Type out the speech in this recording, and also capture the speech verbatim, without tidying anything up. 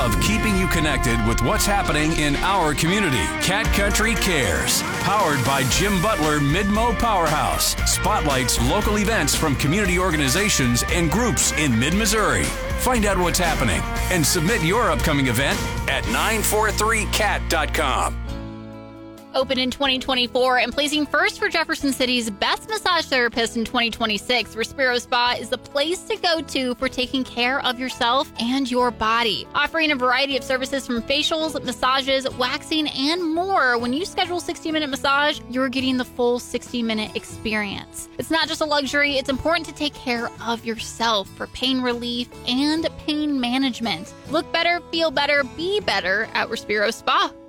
love keeping you connected with what's happening in our community. Cat Country Cares, powered by Jim Butler Midmo Powerhouse, spotlights local events from community organizations and groups in mid-Missouri. Find out what's happening and submit your upcoming event at nine four three cat dot com. Open in twenty twenty-four and placing first for Jefferson City's best massage therapist in twenty twenty-six, Respiro Spa is the place to go to for taking care of yourself and your body. Offering a variety of services from facials, massages, waxing, and more. When you schedule a sixty-minute massage, you're getting the full sixty-minute experience. It's not just a luxury, it's important to take care of yourself for pain relief and pain management. Look better, feel better, be better at Respiro Spa.